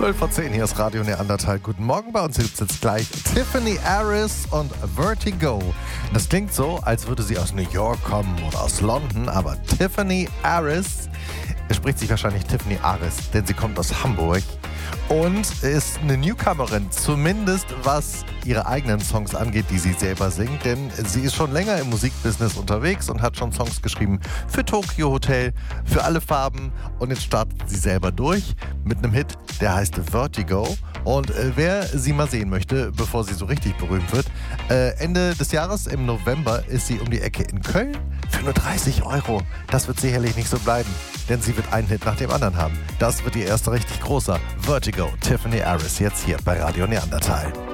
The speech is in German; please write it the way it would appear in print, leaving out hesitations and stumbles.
12:10, hier ist Radio Neandertal. Guten Morgen, bei uns gibt es jetzt gleich Tiffany Aris und Vertigo. Das klingt so, als würde sie aus New York kommen oder aus London, aber Tiffany Aris, es spricht sich wahrscheinlich Tiffany Aris, denn sie kommt aus Hamburg und ist eine Newcomerin, zumindest was ihre eigenen Songs angeht, die sie selber singt, denn sie ist schon länger im Musikbusiness unterwegs und hat schon Songs geschrieben für Tokyo Hotel, für alle Farben, und jetzt startet sie selber durch mit einem Hit, der heißt Vertigo. Und wer sie mal sehen möchte, bevor sie so richtig berühmt wird, Ende des Jahres, im November, ist sie um die Ecke in Köln für nur 30 €. Das wird sicherlich nicht so bleiben, denn sie wird einen Hit nach dem anderen haben. Das wird ihr erster richtig großer. Vertigo, Tiffany Aris, jetzt hier bei Radio Neandertal.